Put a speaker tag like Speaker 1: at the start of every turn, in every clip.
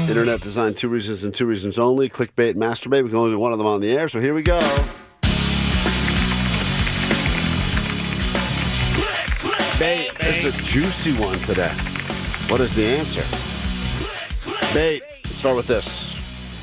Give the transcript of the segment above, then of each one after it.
Speaker 1: Internet designed 2 reasons and 2 reasons only. Clickbait and masturbate. We can only do one of them on the air, so here we go. Bait. This is a juicy one today. What is the answer? Bait. Let's start with this.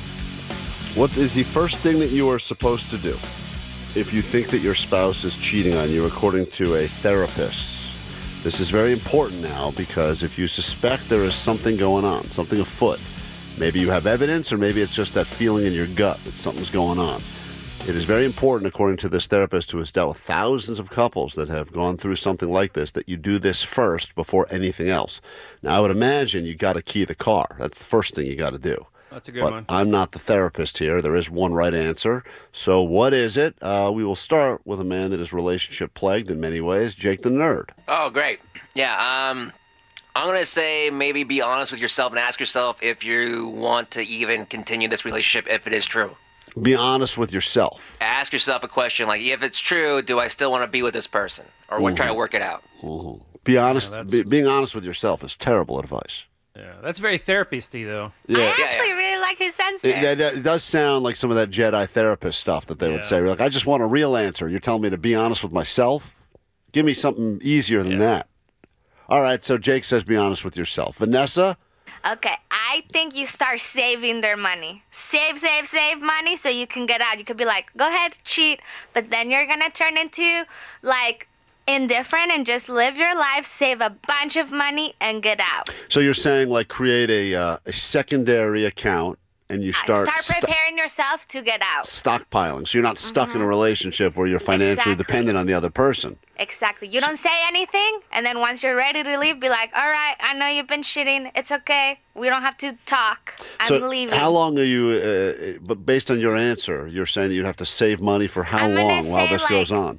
Speaker 1: What is the first thing that you are supposed to do if you think that your spouse is cheating on you, according to a therapist? This is very important now because if you suspect there is something going on, something afoot, maybe you have evidence or maybe it's just that feeling in your gut that something's going on. It is very important, according to this therapist who has dealt with thousands of couples that have gone through something like this, that you do this first before anything else. Now, I would imagine you got to key the car. That's the first thing you got to do.
Speaker 2: That's a good one.
Speaker 1: I'm not the therapist here. There is one right answer. So what is it? We will start with a man that is relationship plagued in many ways, Jake the Nerd.
Speaker 3: Oh, great. Yeah, I'm going to say maybe be honest with yourself and ask yourself if you want to even continue this relationship if it is true.
Speaker 1: Be honest with yourself.
Speaker 3: Ask yourself a question like, if it's true, do I still want to be with this person? Or try to work it out?
Speaker 1: Be honest. Being honest with yourself is terrible advice.
Speaker 2: Yeah, that's very therapist-y, though.
Speaker 1: Yeah.
Speaker 4: I actually really like his answer.
Speaker 1: It does sound like some of that Jedi therapist stuff that they would say. Like, I just want a real answer. You're telling me to be honest with myself? Give me something easier than that. All right, so Jake says be honest with yourself. Vanessa?
Speaker 4: Okay, I think you start saving their money. Save money so you can get out. You could be like, go ahead, cheat. But then you're going to turn into, like, indifferent and just live your life, save a bunch of money, and get out.
Speaker 1: So you're saying, like, create a secondary account and you start
Speaker 4: preparing yourself to get out.
Speaker 1: Stockpiling. So you're not stuck in a relationship where you're financially dependent on the other person.
Speaker 4: Exactly. You don't say anything, and then once you're ready to leave, be like, all right, I know you've been cheating. It's okay. We don't have to talk. I'm leaving.
Speaker 1: How long are you, but based on your answer, you're saying that you'd have to save money for how long while this goes on?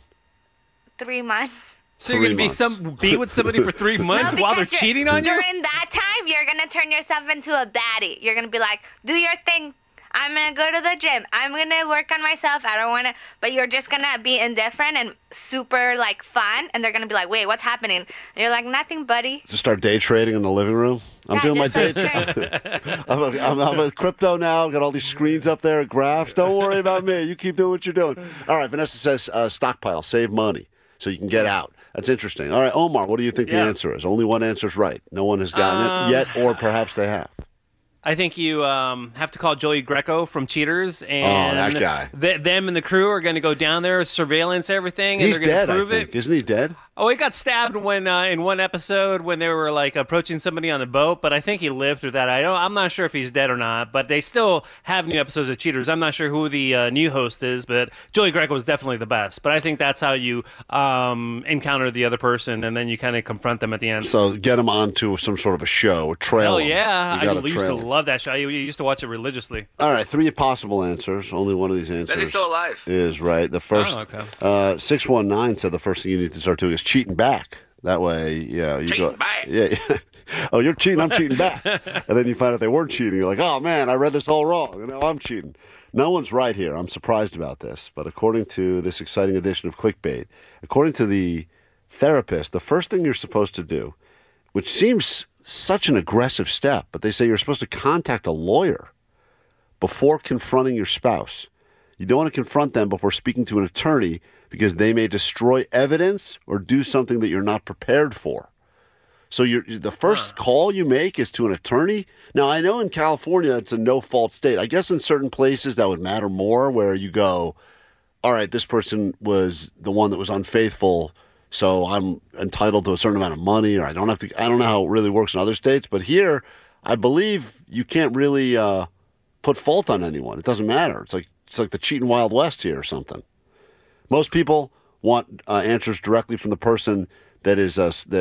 Speaker 4: 3 months.
Speaker 2: So you're going to be with somebody for 3 months while they're cheating on you?
Speaker 4: During that time, you're going to turn yourself into a baddie. You're going to be like, do your thing. I'm going to go to the gym. I'm going to work on myself. I don't want to. But you're just going to be indifferent and super, like, fun. And they're going to be like, wait, what's happening? And you're like, nothing, buddy.
Speaker 1: Just start day trading in the living room? I'm doing my day trade. I'm a crypto now. Got all these screens up there, graphs. Don't worry about me. You keep doing what you're doing. All right, Vanessa says stockpile, save money so you can get out. That's interesting. All right, Omar, what do you think the answer is? Only one answer is right. No one has gotten it yet, or perhaps they have.
Speaker 2: I think you have to call Joey Greco from Cheaters, and
Speaker 1: that guy.
Speaker 2: Them and the crew are going to go down there, surveillance everything, and
Speaker 1: He's
Speaker 2: they're going
Speaker 1: dead,
Speaker 2: to prove
Speaker 1: I think.
Speaker 2: it.
Speaker 1: Isn't he dead?
Speaker 2: Oh, he got stabbed when in one episode when they were like approaching somebody on a boat, but I think he lived through that. I'm not sure if he's dead or not, but they still have new episodes of Cheaters. I'm not sure who the new host is, but Joey Greco is definitely the best. But I think that's how you encounter the other person, and then you kind of confront them at the end.
Speaker 1: So get them onto some sort of a show, a trail.
Speaker 2: Oh yeah, I used to love that show. You used to watch it religiously.
Speaker 1: All right, 3 possible answers. Only one of these answers
Speaker 3: Says he's still alive.
Speaker 1: Is right. The first 619 said the first thing you need to start doing is cheating back. That way, you
Speaker 3: cheating back.
Speaker 1: Yeah. Oh, you're cheating. I'm cheating back. And then you find out they weren't cheating. You're like, oh man, I read this all wrong. And now I'm cheating. No one's right here. I'm surprised about this, but according to this exciting edition of Clickbait, according to the therapist, the first thing you're supposed to do, which seems such an aggressive step, but they say you're supposed to contact a lawyer before confronting your spouse. You don't want to confront them before speaking to an attorney because they may destroy evidence or do something that you're not prepared for. So the first call you make is to an attorney. Now, I know in California it's a no-fault state. I guess in certain places that would matter more, where you go, all right, this person was the one that was unfaithful, so I'm entitled to a certain amount of money, or I don't know how it really works in other states. But here, I believe you can't really put fault on anyone. It doesn't matter. It's like the cheating Wild West here or something. Most people want answers directly from the person that is